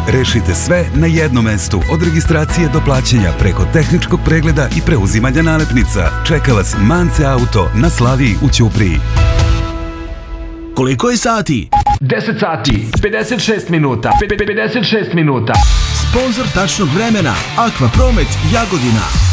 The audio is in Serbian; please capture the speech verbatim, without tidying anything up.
Rešite sve na jednom mestu, od registracije do plaćanja preko tehničkog pregleda i preuzimanja nalepnica. Čeka vas Mance Auto na Slaviji u Ćupriji. Koliko je sati? deset sati, pedeset šest minuta, pedeset šest minuta. Sponzor tačnog vremena, Aqua Promet Jagodina.